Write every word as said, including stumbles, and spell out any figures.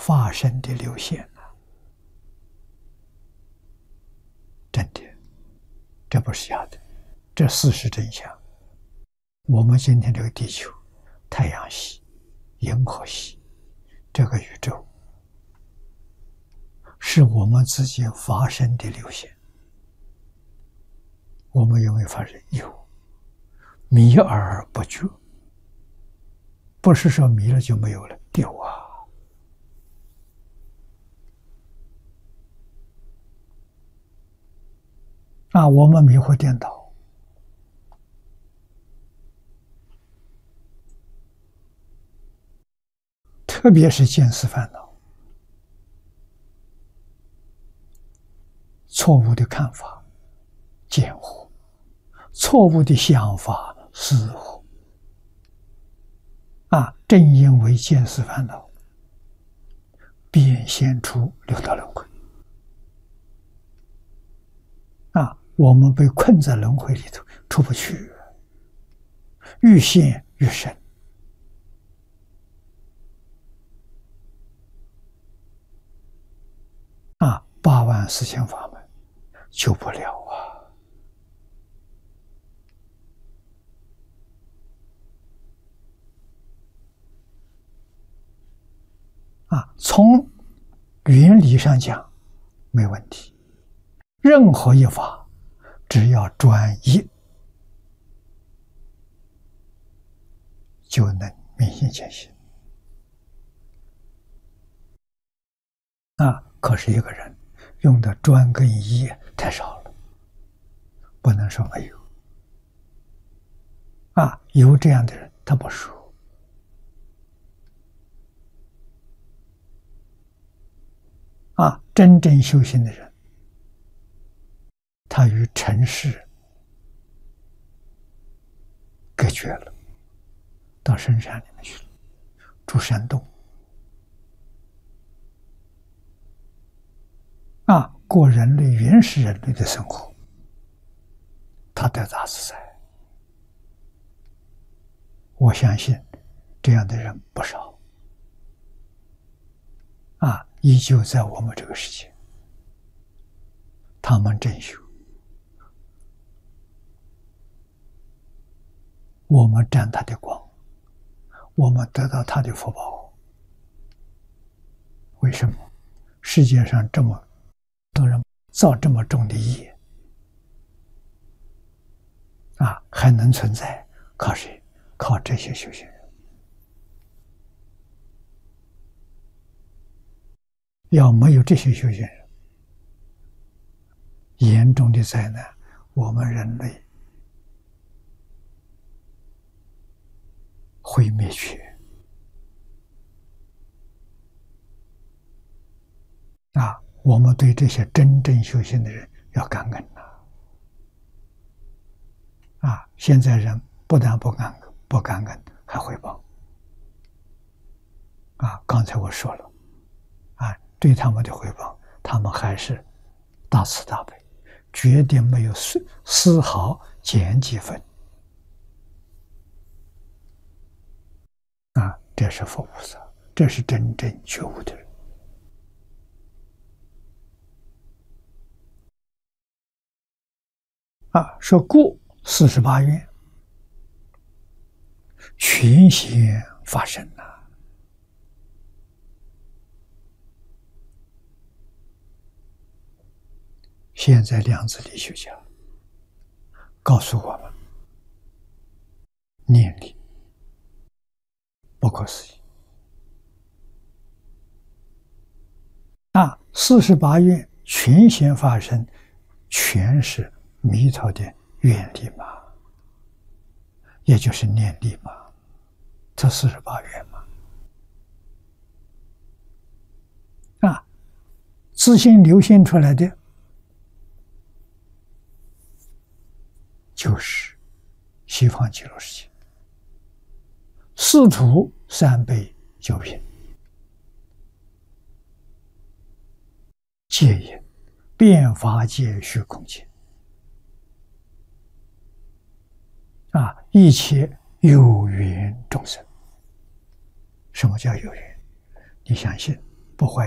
发生的流现啊！真的，这不是假的，这事实真相。我们今天这个地球、太阳系、银河系，这个宇宙，是我们自己发生的流现。我们有没有发现？有，迷而不觉，不是说迷了就没有了，有啊。啊，我们迷惑颠倒，特别是见思烦恼，错误的看法，见惑；错误的想法，思惑。啊，正因为见思烦恼，变现出六道轮回。啊，我们被困在轮回里头，出不去，愈陷愈深。啊，八万四千法门救不了啊！啊，从原理上讲没问题，任何一法只要专一，就能明心见性。啊，可是一个人用的专跟一太少了，不能说没有。啊，有这样的人，他不说。啊，真正修行的人，他与尘世隔绝了，到深山里面去了，住山洞，啊，过人类原始人类的生活，他得大自在。我相信这样的人不少，啊，依旧在我们这个世界，他们真修，我们沾他的光，我们得到他的福报。为什么世界上这么多人造这么重的业，啊，还能存在？靠谁？靠这些修行人。要没有这些修行人，严重的灾难，我们人类会灭绝。啊，我们对这些真正修行的人要感恩呐！啊，现在人不但不感恩，不感恩还回报。啊，刚才我说了，啊，对他们的回报，他们还是大慈大悲，绝对没有丝丝毫减几分。啊，这是佛菩萨，这是真正觉悟的人。啊，说故四十八愿全显发生呐、啊。现在量子力学家告诉我们，念力不可思议。啊，四十八愿全显发生，全是弥陀的愿力嘛，也就是念力嘛，这四十八愿嘛。啊，自信流现出来的，就是西方极乐世界，四土三辈九品，戒也，变法界虚空界。啊，一切有缘众生。什么叫有缘？你相信不怀